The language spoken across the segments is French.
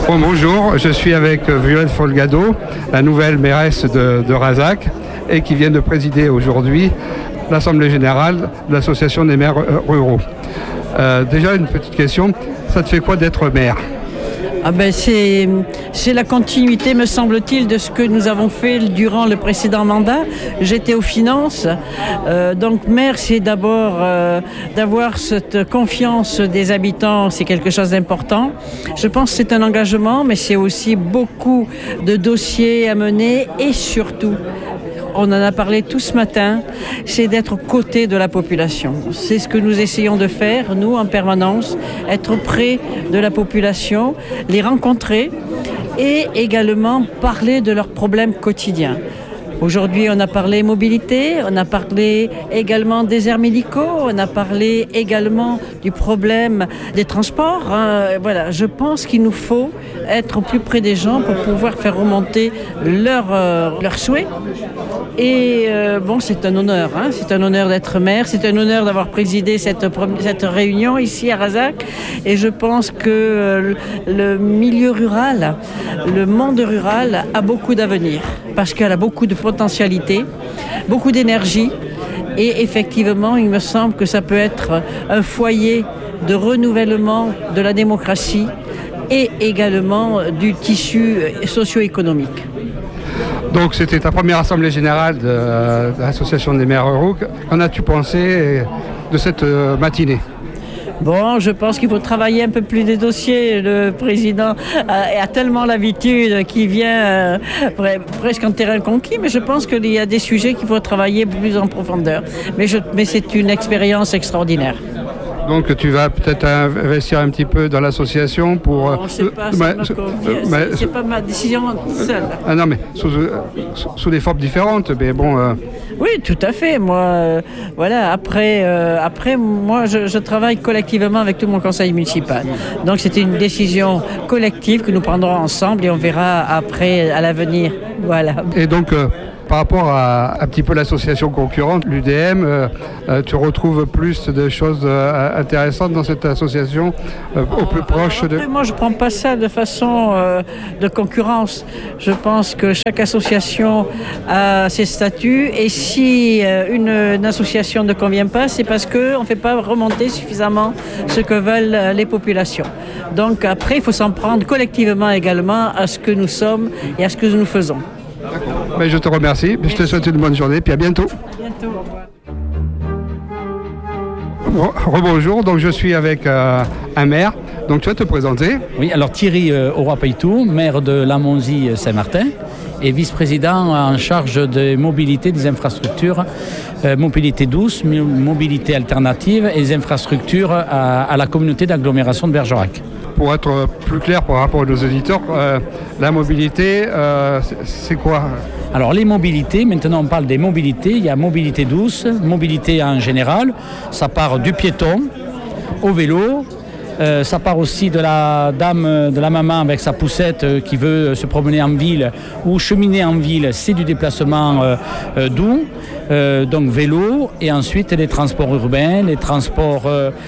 Bon, bonjour, je suis avec Violette Folgado, la nouvelle mairesse de Razac, et qui vient de présider aujourd'hui l'Assemblée générale de l'Association des maires ruraux. Déjà une petite question, ça te fait quoi d'être maire ? C'est la continuité, me semble-t-il, de ce que nous avons fait durant le précédent mandat. J'étais aux finances, donc maire, c'est d'abord d'avoir cette confiance des habitants, c'est quelque chose d'important. Je pense que c'est un engagement, mais c'est aussi beaucoup de dossiers à mener et surtout, on en a parlé tout ce matin, c'est d'être aux côtés de la population. C'est ce que nous essayons de faire, nous, en permanence, être près de la population, les rencontrer et également parler de leurs problèmes quotidiens. Aujourd'hui, on a parlé mobilité, on a parlé également des déserts médicaux, on a parlé également du problème des transports. Voilà, je pense qu'il nous faut être au plus près des gens pour pouvoir faire remonter leurs souhaits. Et c'est un honneur, c'est un honneur d'être maire, c'est un honneur d'avoir présidé cette réunion ici à Razac. Et je pense que le milieu rural, le monde rural a beaucoup d'avenir parce qu'elle a beaucoup de potentialité, beaucoup d'énergie. Et effectivement, il me semble que ça peut être un foyer de renouvellement de la démocratie et également du tissu socio-économique. Donc c'était ta première assemblée générale de l'Association des maires ruraux. Qu'en as-tu pensé de cette matinée ? Bon, je pense qu'il faut travailler un peu plus des dossiers. Le président a tellement l'habitude qu'il vient presque en terrain conquis, mais je pense qu'il y a des sujets qu'il faut travailler plus en profondeur. Mais c'est une expérience extraordinaire. Donc tu vas peut-être investir un petit peu dans l'association pour... Non, c'est pas ma décision seule. Ah non, mais sous des formes différentes, mais bon... Oui, tout à fait. Moi, voilà. Après, moi, je travaille collectivement avec tout mon conseil municipal. Donc, c'était une décision collective que nous prendrons ensemble et on verra après, à l'avenir. Voilà. Et donc... par rapport à un petit peu l'association concurrente, l'UDM, tu retrouves plus de choses intéressantes dans cette association, au plus proche de... Moi, je ne prends pas ça de façon de concurrence. Je pense que chaque association a ses statuts et si une association ne convient pas, c'est parce qu'on ne fait pas remonter suffisamment ce que veulent les populations. Donc après, il faut s'en prendre collectivement également à ce que nous sommes et à ce que nous faisons. Mais je te remercie, je te souhaite une bonne journée, puis à bientôt. Bientôt, au revoir. Rebonjour, donc je suis avec un maire, donc tu vas te présenter. Oui, alors Thierry Auroi-Peytou, maire de Lamonzie Saint-Martin et vice-président en charge de mobilité, des infrastructures, mobilité douce, mobilité alternative et des infrastructures à la communauté d'agglomération de Bergerac. Pour être plus clair par rapport à nos auditeurs, la mobilité, c'est quoi ? Alors les mobilités, maintenant on parle des mobilités, il y a mobilité douce, mobilité en général, ça part du piéton au vélo, ça part aussi de la dame, de la maman avec sa poussette qui veut se promener en ville ou cheminer en ville, c'est du déplacement doux. Donc vélo et ensuite les transports urbains, les transports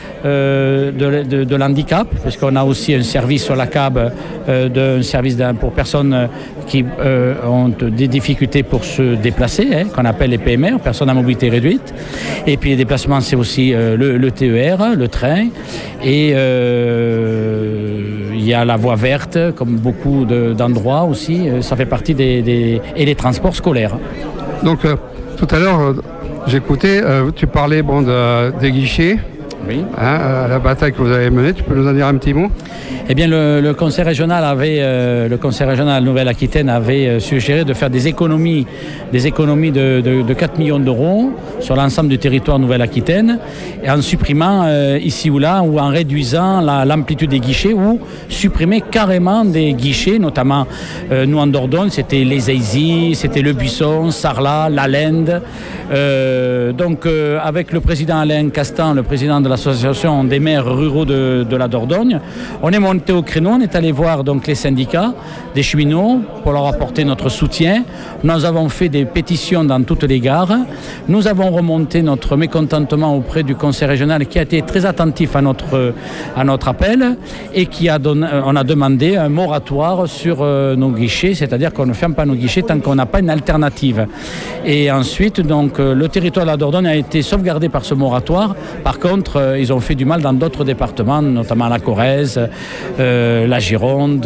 de l'handicap, parce qu'on a aussi un service sur la CAB, un service pour personnes qui ont des difficultés pour se déplacer, qu'on appelle les PMR, personnes à mobilité réduite. Et puis les déplacements, c'est aussi le TER, le train, et il y a la voie verte, comme beaucoup d'endroits aussi, ça fait partie et les transports scolaires. Donc, tout à l'heure, j'écoutais, tu parlais des guichets, oui. La bataille que vous avez menée, tu peux nous en dire un petit mot ? Eh bien, le conseil régional Nouvelle-Aquitaine avait suggéré de faire des économies de 4 millions d'euros sur l'ensemble du territoire Nouvelle-Aquitaine, et en supprimant ici ou là, ou en réduisant l'amplitude des guichets, ou supprimer carrément des guichets, notamment nous en Dordogne, c'était les Aisy, c'était le Buisson, Sarlat, la Lende. Donc avec le président Alain Castan, le président de l'association des maires ruraux de la Dordogne. On est monté au créneau, on est allé voir donc les syndicats des cheminots pour leur apporter notre soutien. Nous avons fait des pétitions dans toutes les gares. Nous avons remonté notre mécontentement auprès du conseil régional qui a été très attentif à notre appel et on a demandé un moratoire sur nos guichets, c'est-à-dire qu'on ne ferme pas nos guichets tant qu'on n'a pas une alternative. Et ensuite, donc, le territoire de la Dordogne a été sauvegardé par ce moratoire. Par contre, ils ont fait du mal dans d'autres départements, notamment la Corrèze, la Gironde,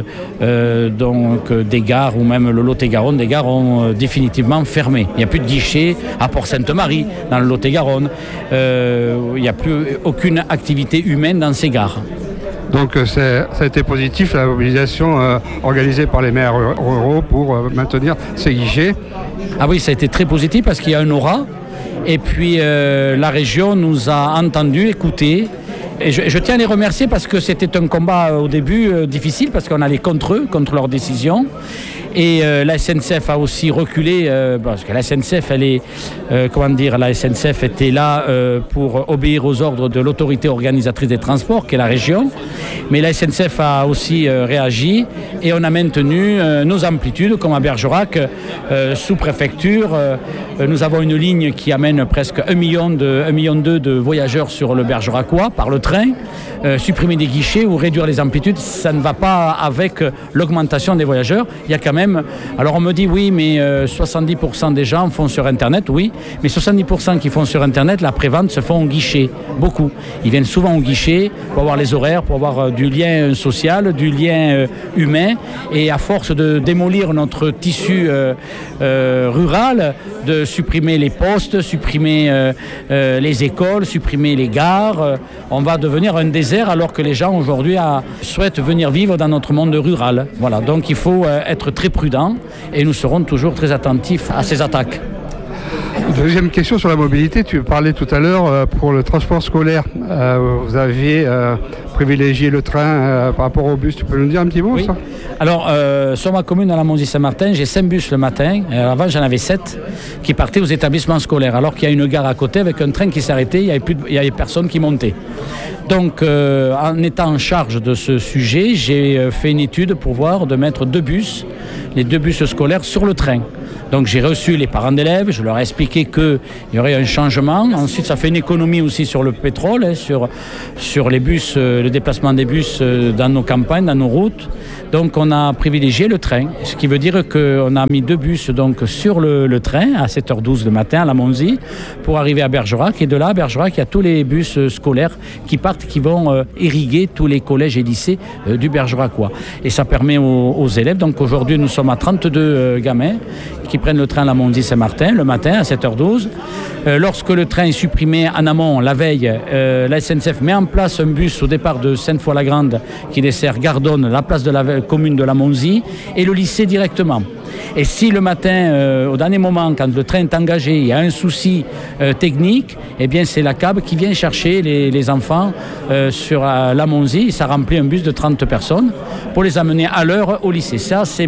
donc des gares ou même le Lot-et-Garonne. Des gares ont définitivement fermé. Il n'y a plus de guichets à Port-Sainte-Marie, dans le Lot-et-Garonne. Il n'y a plus aucune activité humaine dans ces gares. Donc ça a été positif, la mobilisation organisée par les maires ruraux pour maintenir ces guichets. Ah oui, ça a été très positif parce qu'il y a un aura. Et puis la région nous a entendus, écoutés. Et je tiens à les remercier parce que c'était un combat au début difficile parce qu'on allait contre eux, contre leurs décisions. Et la SNCF a aussi reculé parce que la SNCF, la SNCF était là pour obéir aux ordres de l'autorité organisatrice des transports, qui est la région. Mais la SNCF a aussi réagi et on a maintenu nos amplitudes, comme à Bergerac, sous préfecture. Nous avons une ligne qui amène presque 1,2 million de voyageurs sur le Bergeracois par le train. Supprimer des guichets ou réduire les amplitudes, ça ne va pas avec l'augmentation des voyageurs. Il y a quand même... Alors on me dit oui, mais 70% des gens font sur Internet, oui, mais 70% qui font sur Internet, la prévente se font au guichet, beaucoup. Ils viennent souvent au guichet pour avoir les horaires, pour avoir du lien social, du lien humain, et à force de démolir notre tissu rural, de supprimer les postes, supprimer les écoles, supprimer les gares, on va devenir un désert alors que les gens aujourd'hui souhaitent venir vivre dans notre monde rural. Voilà, donc il faut être très prudent et nous serons toujours très attentifs à ces attaques. Deuxième question sur la mobilité, tu parlais tout à l'heure pour le transport scolaire. Vous aviez privilégié le train par rapport au bus, tu peux nous dire un petit mot ça ? Alors, sur ma commune à la Monzie-Saint-Martin, j'ai 5 bus le matin. Avant, j'en avais 7 qui partaient aux établissements scolaires. Alors qu'il y a une gare à côté avec un train qui s'arrêtait, il n'y avait personne qui montait. Donc, en étant en charge de ce sujet, j'ai fait une étude pour voir de mettre 2 bus, les 2 bus scolaires sur le train. Donc j'ai reçu les parents d'élèves, je leur ai expliqué qu'il y aurait un changement. Ensuite, ça fait une économie aussi sur le pétrole, sur les bus, le déplacement des bus dans nos campagnes, dans nos routes. Donc on a privilégié le train, ce qui veut dire qu'on a mis 2 bus donc, sur le train à 7h12 le matin à la Monzie pour arriver à Bergerac. Et de là, à Bergerac, il y a tous les bus scolaires qui partent, qui vont irriguer tous les collèges et lycées du Bergeracois. Et ça permet aux élèves, donc aujourd'hui nous sommes à 32 gamins qui prennent le train à la Monzie-Saint-Martin le matin à 7h12. Lorsque le train est supprimé en amont, la veille, la SNCF met en place un bus au départ de Sainte-Foy-la-Grande qui dessert Gardonne, la place de la commune de la Monzie et le lycée directement. Et si le matin, au dernier moment, quand le train est engagé, il y a un souci technique, eh bien c'est la CAB qui vient chercher les enfants sur la Monzie. Ça remplit un bus de 30 personnes pour les amener à l'heure au lycée. Ça, c'est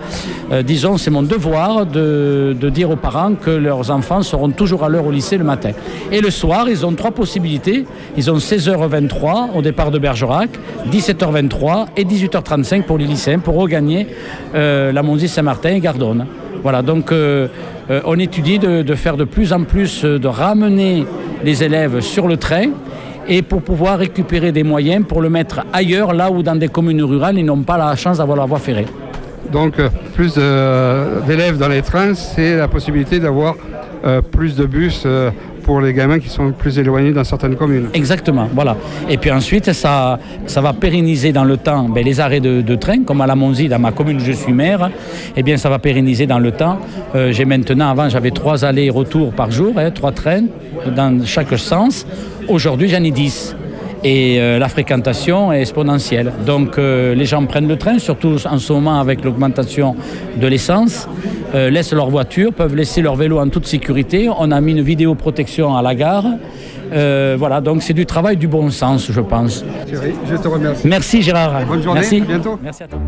c'est mon devoir de dire aux parents que leurs enfants seront toujours à l'heure au lycée le matin. Et le soir, ils ont 3 possibilités. Ils ont 16h23 au départ de Bergerac, 17h23 et 18h35 pour les lycéens pour regagner la Monzie-Saint-Martin et Gardonne. Voilà, donc on étudie de faire de plus en plus, de ramener les élèves sur le train et pour pouvoir récupérer des moyens pour le mettre ailleurs, là où dans des communes rurales, ils n'ont pas la chance d'avoir la voie ferrée. Donc plus d'élèves dans les trains, c'est la possibilité d'avoir plus de bus pour les gamins qui sont plus éloignés dans certaines communes. Exactement, voilà. Et puis ensuite, ça va pérenniser dans le temps les arrêts de train, comme à la Monzie, dans ma commune où je suis maire. Eh bien, ça va pérenniser dans le temps. J'ai maintenant, avant, j'avais 3 allers-retours par jour, 3 trains dans chaque sens. Aujourd'hui, j'en ai 10. Et la fréquentation est exponentielle. Donc les gens prennent le train, surtout en ce moment avec l'augmentation de l'essence, laissent leur voiture, peuvent laisser leur vélo en toute sécurité. On a mis une vidéoprotection à la gare. Voilà, donc c'est du travail du bon sens, je pense. Thierry, je te remercie. Merci Gérard. Bonne journée, merci. À bientôt. Merci à toi.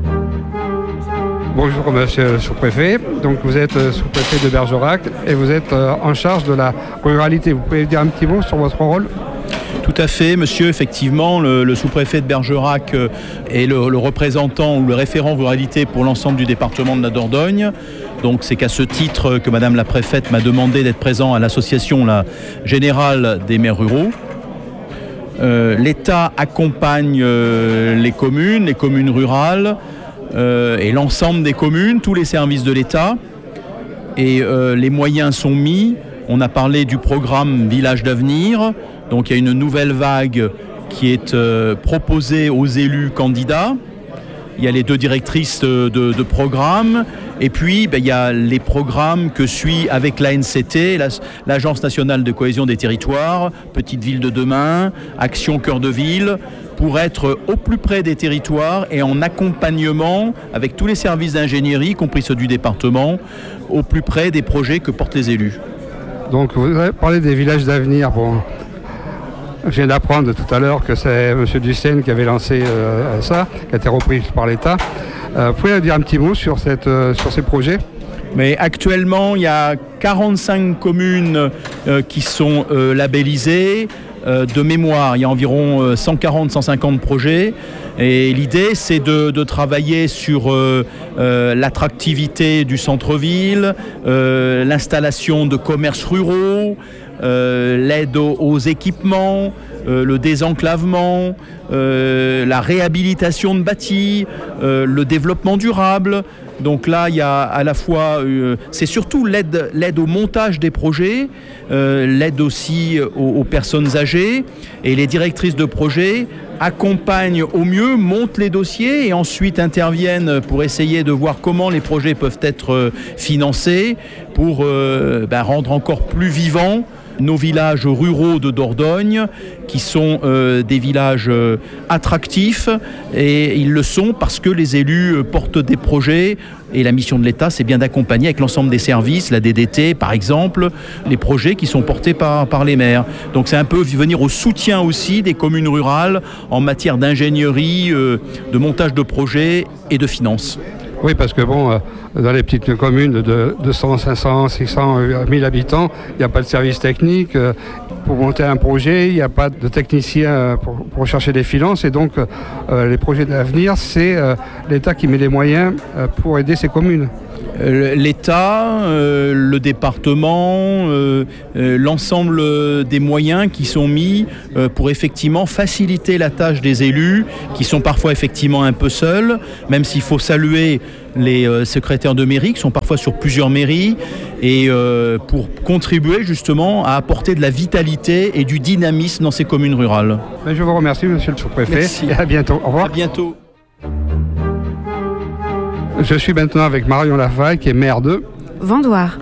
Bonjour monsieur le sous-préfet, donc vous êtes sous-préfet de Bergerac et vous êtes en charge de la ruralité. Vous pouvez dire un petit mot sur votre rôle ? Tout à fait, monsieur. Effectivement, le sous-préfet de Bergerac est le représentant ou le référent ruralité pour l'ensemble du département de la Dordogne. Donc c'est qu'à ce titre que madame la préfète m'a demandé d'être présent à l'association générale des maires ruraux. L'État accompagne les communes rurales et l'ensemble des communes, tous les services de l'État. Et les moyens sont mis. On a parlé du programme Village d'avenir. Donc il y a une nouvelle vague qui est proposée aux élus candidats. Il y a les 2 directrices de programme. Et puis, il y a les programmes que suit avec l'ANCT, l'Agence nationale de cohésion des territoires, Petite Ville de demain, Action Cœur de Ville, pour être au plus près des territoires et en accompagnement avec tous les services d'ingénierie, y compris ceux du département, au plus près des projets que portent les élus. Donc, vous avez parlé des villages d'avenir. Bon, je viens d'apprendre tout à l'heure que c'est M. Dussène qui avait lancé ça, qui a été repris par l'État. Vous pouvez dire un petit mot sur ces projets ? Mais actuellement, il y a 45 communes qui sont labellisées. De mémoire, il y a environ 140-150 projets. Et l'idée, c'est de travailler sur l'attractivité du centre-ville, l'installation de commerces ruraux, l'aide aux équipements, le désenclavement, la réhabilitation de bâtis, le développement durable. Donc là, il y a à la fois, c'est surtout l'aide au montage des projets, l'aide aussi aux personnes âgées, et les directrices de projets accompagnent au mieux, montent les dossiers et ensuite interviennent pour essayer de voir comment les projets peuvent être financés pour rendre encore plus vivants nos villages ruraux de Dordogne, qui sont des villages attractifs, et ils le sont parce que les élus portent des projets, et la mission de l'État, c'est bien d'accompagner avec l'ensemble des services, la DDT par exemple, les projets qui sont portés par les maires. Donc c'est un peu venir au soutien aussi des communes rurales en matière d'ingénierie, de montage de projets et de finances. Oui, parce que dans les petites communes de 200, 500, 600, 1000 habitants, il n'y a pas de service technique. Pour monter un projet, il n'y a pas de technicien pour rechercher des finances. Et donc, les projets d'avenir, c'est l'État qui met les moyens pour aider ces communes. L'État, le département, l'ensemble des moyens qui sont mis pour effectivement faciliter la tâche des élus qui sont parfois effectivement un peu seuls, même s'il faut saluer les secrétaires de mairie qui sont parfois sur plusieurs mairies et pour contribuer justement à apporter de la vitalité et du dynamisme dans ces communes rurales. Je vous remercie, monsieur le sous-préfet. Merci. Et à bientôt. Au revoir. À bientôt. Je suis maintenant avec Marion Lafaille, qui est maire de Vendoire.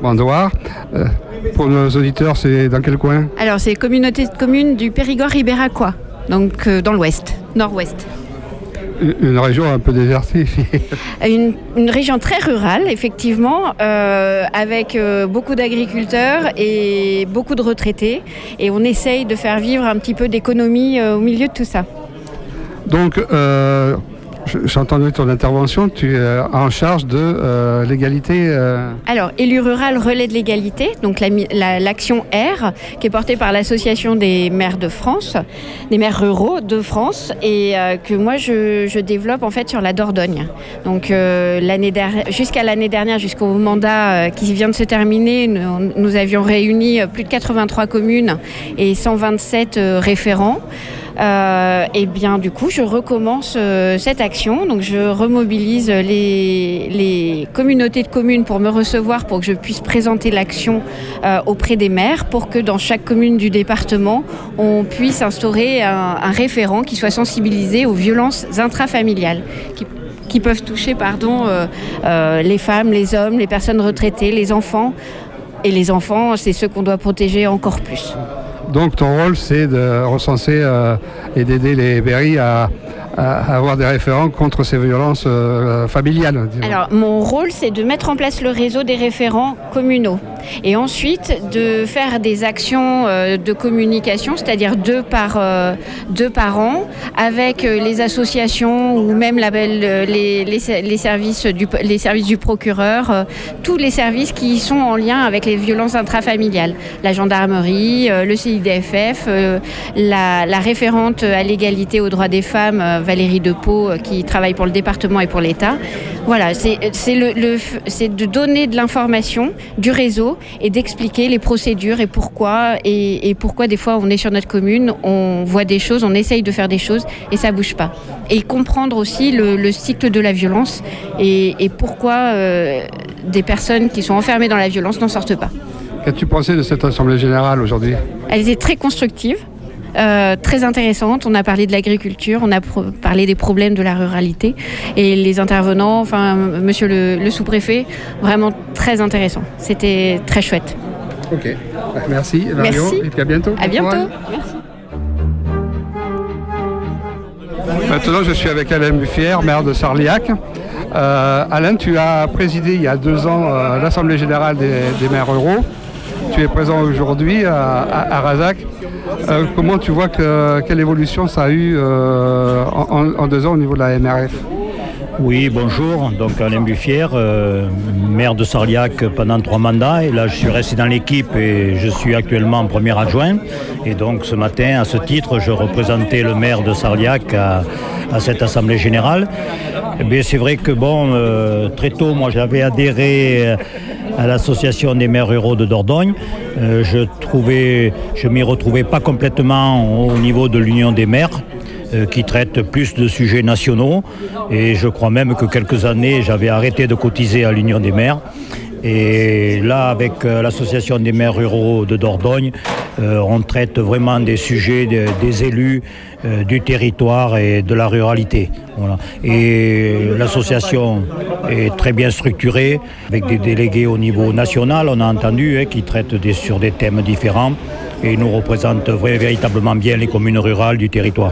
Pour nos auditeurs, c'est dans quel coin ? Alors, c'est communauté de communes du Périgord ibéracois, donc dans l'ouest, nord-ouest. Une région un peu désertifiée. Une région très rurale, effectivement, avec beaucoup d'agriculteurs et beaucoup de retraités. Et on essaye de faire vivre un petit peu d'économie au milieu de tout ça. Donc, j'ai entendu ton intervention, tu es en charge de l'égalité. Alors, élu rural relais de l'égalité, donc l'action R, qui est portée par l'association des maires de France, des maires ruraux de France, et que moi je développe en fait sur la Dordogne. Donc jusqu'à l'année dernière, jusqu'au mandat qui vient de se terminer, nous avions réuni plus de 83 communes et 127 référents. Et bien du coup je recommence cette action, donc je remobilise les communautés de communes pour me recevoir, pour que je puisse présenter l'action auprès des maires, pour que dans chaque commune du département on puisse instaurer un référent qui soit sensibilisé aux violences intrafamiliales qui peuvent toucher les femmes, les hommes, les personnes retraitées, les enfants. Et les enfants, c'est ceux qu'on doit protéger encore plus. Donc ton rôle, c'est de recenser et d'aider les mairies à avoir des référents contre ces violences familiales. Disons. Alors, mon rôle, c'est de mettre en place le réseau des référents communaux et ensuite de faire des actions de communication, c'est-à-dire deux par an, avec les associations ou même les services du procureur, tous les services qui sont en lien avec les violences intrafamiliales. La gendarmerie, le CIDFF, la référente à l'égalité aux droits des femmes, Valérie Depeau, qui travaille pour le département et pour l'État. Voilà, c'est de donner de l'information, du réseau et d'expliquer les procédures et pourquoi des fois on est sur notre commune, on voit des choses, on essaye de faire des choses et ça bouge pas. Et comprendre aussi le cycle de la violence et pourquoi des personnes qui sont enfermées dans la violence n'en sortent pas. Qu'as-tu pensé de cette Assemblée Générale aujourd'hui ? Elle était très constructive. Très intéressante. On a parlé de l'agriculture, on a parlé des problèmes de la ruralité et les intervenants, monsieur le sous-préfet, vraiment très intéressant. C'était très chouette. Ok, merci Marion. Merci. Et puis à bientôt. À bientôt. Merci. Maintenant, je suis avec Alain Buffière, maire de Sarliac. Alain, tu as présidé il y a 2 ans l'Assemblée Générale des maires ruraux. Tu es présent aujourd'hui à Razac. Comment tu vois quelle évolution ça a eu en 2 ans au niveau de la MRF ? Oui, bonjour. Donc Alain Buffière, maire de Sarliac pendant 3 mandats. Et là, je suis resté dans l'équipe et je suis actuellement premier adjoint. Et donc ce matin, à ce titre, je représentais le maire de Sarliac à cette Assemblée Générale. Eh bien, c'est vrai que très tôt, moi j'avais adhéré à l'association des maires ruraux de Dordogne. Je m'y retrouvais pas complètement au niveau de l'Union des maires, qui traite plus de sujets nationaux. Et je crois même que quelques années, j'avais arrêté de cotiser à l'Union des maires. Et là, avec l'association des maires ruraux de Dordogne, on traite vraiment des sujets des élus, du territoire et de la ruralité. Voilà. Et l'association est très bien structurée, avec des délégués au niveau national, on a entendu, qui traitent sur des thèmes différents et nous représentent véritablement bien les communes rurales du territoire.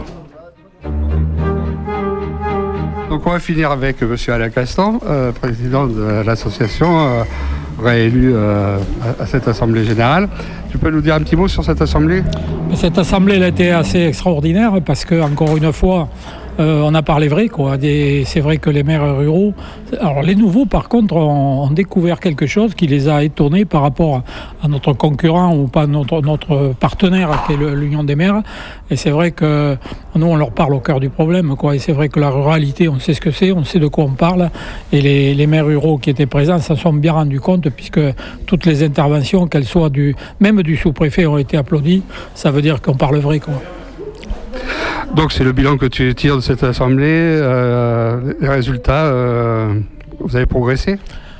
Donc on va finir avec M. Alain Castan, président de l'association, réélu à cette Assemblée Générale. Tu peux nous dire un petit mot sur cette Assemblée ? Cette Assemblée elle a été assez extraordinaire parce que, encore une fois, on a parlé vrai, quoi. C'est vrai que les maires ruraux, alors les nouveaux par contre ont découvert quelque chose qui les a étonnés par rapport à notre concurrent ou pas notre partenaire qui est l'Union des maires. Et c'est vrai que nous on leur parle au cœur du problème, quoi. Et c'est vrai que la ruralité, on sait ce que c'est, on sait de quoi on parle. Et les maires ruraux qui étaient présents s'en sont bien rendus compte puisque toutes les interventions, qu'elles soient même du sous-préfet, ont été applaudies. Ça veut dire qu'on parle vrai, quoi. Donc c'est le bilan que tu tires de cette assemblée, les résultats, vous avez progressé ?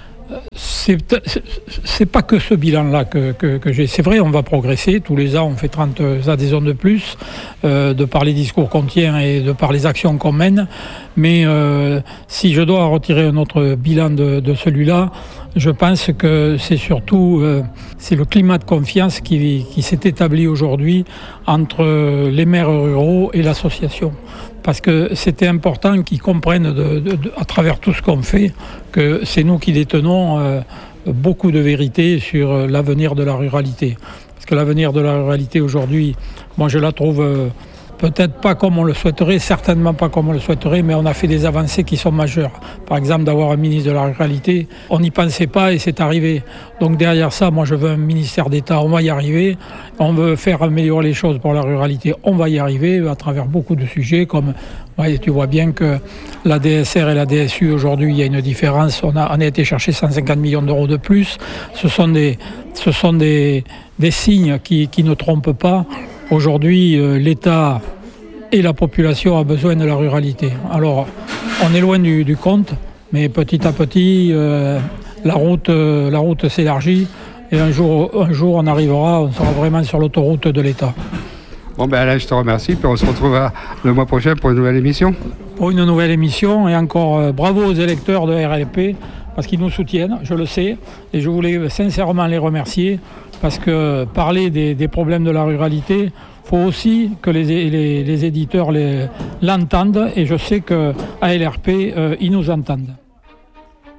C'est pas que ce bilan-là que j'ai. C'est vrai, on va progresser. Tous les ans, on fait 30 adhésions de plus, de par les discours qu'on tient et de par les actions qu'on mène. Mais si je dois retirer un autre bilan de celui-là, je pense que c'est surtout c'est le climat de confiance qui s'est établi aujourd'hui entre les maires ruraux et l'association. Parce que c'était important qu'ils comprennent à travers tout ce qu'on fait que c'est nous qui détenons beaucoup de vérité sur l'avenir de la ruralité. Parce que l'avenir de la ruralité aujourd'hui, moi je la trouve peut-être pas comme on le souhaiterait, certainement pas comme on le souhaiterait, mais on a fait des avancées qui sont majeures. Par exemple, d'avoir un ministre de la ruralité, on n'y pensait pas et c'est arrivé. Donc derrière ça, moi je veux un ministère d'État, on va y arriver. On veut faire améliorer les choses pour la ruralité, on va y arriver à travers beaucoup de sujets comme, tu vois bien que la DSR et la DSU aujourd'hui, il y a une différence. On a été chercher 150 millions d'euros de plus. Ce sont des signes qui ne trompent pas. Aujourd'hui, l'État et la population ont besoin de la ruralité. Alors, on est loin du compte, mais petit à petit, la route s'élargit et un jour, on arrivera, on sera vraiment sur l'autoroute de l'État. Bon, Alain, je te remercie, puis on se retrouvera le mois prochain pour une nouvelle émission. Pour une nouvelle émission, et encore bravo aux électeurs de RLP, parce qu'ils nous soutiennent, je le sais, et je voulais sincèrement les remercier, parce que parler des problèmes de la ruralité, il faut aussi que les éditeurs l'entendent et je sais qu'à LRP, ils nous entendent.